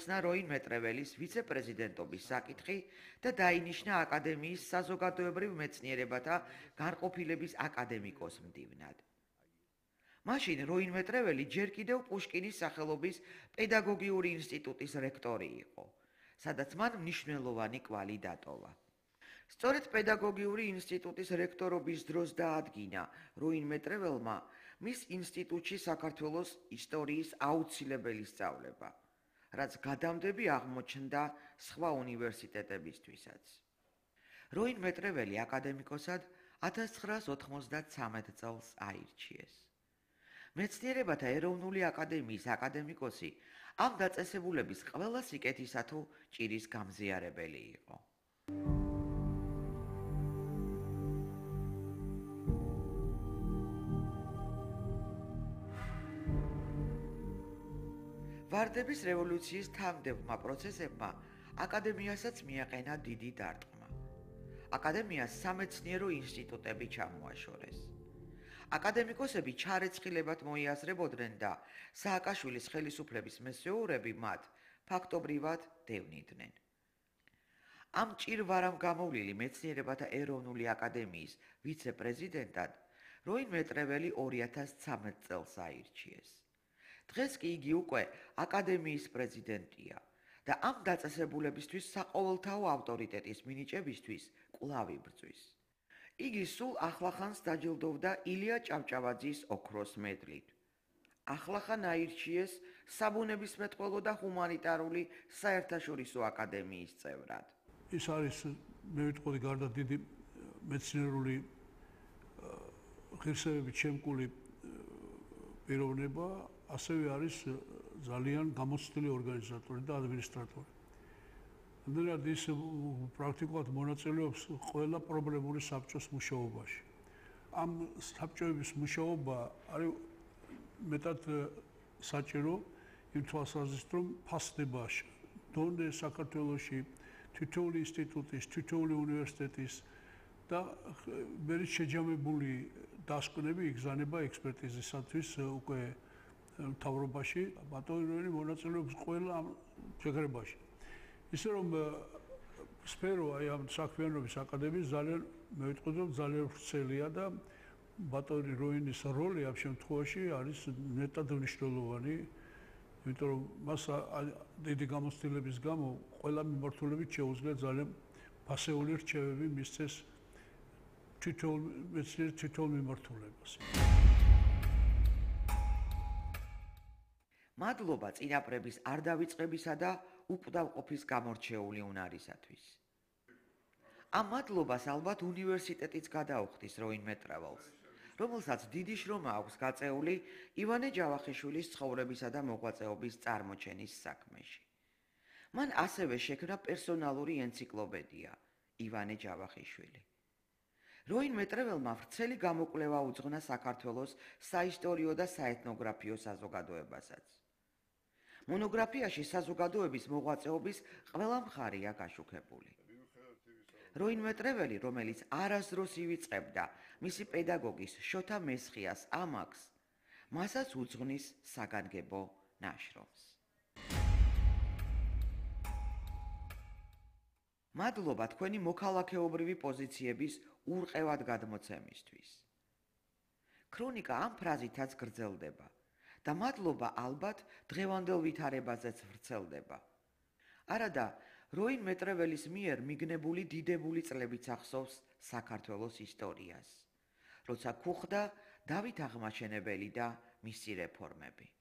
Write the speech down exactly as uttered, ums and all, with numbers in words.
მოხსნა როინ მეტრეველის ვიცე-პრეზიდენტობის საკითხი და დაინიშნა აკადემიის საზოგადოებრივ მეცნიერებათა განყოფილების აკადემიკოს მდივნად. მაშინ როინ მეტრეველი ჯერ კიდევ პუშკინის სახელობის პედაგოგიური ინსტიტუტის რექტორი იყო, სადაც მან მნიშვნელოვანი კვალი დატოვა. სწორედ პედაგოგიური ინსტიტუტის რექტორობის დროს დაადგინა როინ მეტრეველმა მის ინსტიტუტში საქართველოს ისტორიის აუცილებელი სწავლება, რაც გადამდები აღმოჩნდა სხვა უნივერსიტეტებისთვისაც. როინ მეტრეველი აკადემიკოსად ათას ცხრაას ოთხმოცდათსამეტ წელს აირჩიეს. მეცნიერებათა ეროვნული აკადემიის აკადემიკოსი ამ დაწესებულების ყველა სიკეთისა თუ ჭირის გამზიარებელი იყო. ვარდების რევოლუციის თანმდებმა პროცესებმა აკადემიასაც მიაყენა დიდი დარტყმა. აკადემიას სამეცნიერო ინსტიტუტები ჩამოაშორეს. აკადემიკოსები ჩარეცხილებად მოიაზრებოდნენ და სააკაშვილის ხელისუფლების მესეურები მათ ფაქტობრივად დევნიდნენ. ამ ჭირვარამ გამოვლილი მეცნიერებათა ეროვნული აკადემიის ვიცე-პრეზიდენტად როინ მეტრეველი ორი ათას ცხრამეტ წელს აირჩიეს. დღეს კი იგი უკვე აკადემიის პრეზიდენტია და ამ დაწესებულებისთვის საყოველთაო ავტორიტეტის მინიჭებისთვის კვლავ იბრძვის. იგი სულ ახლახანს დაჯილდოვდა ილია ჭავჭავაძის ოქროს მედლით. ახლახან აირჩიეს საბუნებისმეტყველო და ჰუმანიტარული საერთაშორისო აკადემიის წევრად. ის არის მე ვიტყოდი გარდა დიდი მეცნიერული ღირსებებით შემკული პიროვნება, ასევე არის ძალიან გამოცდილი ორგანიზატორი და ადმინისტრატორი. ამდენად ის პრაქტიკულად მონაწილეობს ყველა პრობლემური საბჭოს მუშაობაში. ამ საბჭოების მუშაობა არის მეტად საჭირო იმ თვალსაზრისით, რომ ფასდება დონე საქართველოში თითოეული ინსტიტუტის, თითოეული უნივერსიტეტის და მერე შეჯამებული დასკვნები იგზანება ექსპერტიზისათვის უკვე მთავრობაში, ბატონი მონაწილეობს ყველა ამ შეკრებაში. ისე რომ სფერო აი ამ საქმიანობის აკადემიის ძალიან მე ვიტყოდი რომ ძალიან ვრცელია და ბატონი როინის როლი ამ შემთხვევაში არის მეტად მნიშვნელოვანი, იმიტომ რომ მას დიდი გამოცდილების გამო ყველა მიმართულებით შეუძლია ძალიან ფასეული რჩევები მისცეს თითოეულ მეცნიერ თითოეულ მიმართულებას. მადლობა წინაპრების არ დავიწყებისა და უკვდავყოფის გამორჩეული უნარისათვის. ამ მადლობას ალბათ უნივერსიტეტიც გადაუხდის როინ მეტრეველს, რომელსაც დიდი შრომა აქვს გაწეული ივანე ჯავახიშვილის ცხოვრებისა და მოღვაწეობის წარმოჩენის საქმეში. მან ასევე შექმნა პერსონალური ენციკლოპედია ივანე ჯავახიშვილი. როინ მეტრეველმა ვრცელი გამოკვლევა უძღვნა საქართველოს საისტორიო და საეთნოგრაფიო საზოგადოებასაც. მონოგრაფიაში საზოგადოების მოღვაწეობის ყველა მხარეა გაშუქებული. როინ მეტრეველი, რომელიც არასდროს ივიწყებდა მისი პედაგოგის შოთა მესხიას ამაკს, მასაც უძღვნის საგანგებო ნაშრომს. მადლობა თქვენი მოქალაქეობრივი პოზიციების ურყევად გადმოცემისთვის. ქრონიკა ამ ფრაზითაც გრძელდება და მადლობა ალბათ დღევანდელ ვითარებაზეც ვრცელდება. არადა როინ მეტრეველის მიერ მიგნებული დიდებული წლებიც ახსოვს საქართველოს ისტორიას, როცა ქუხდა დავით აღმაშენებელი და მისი რეფორმები.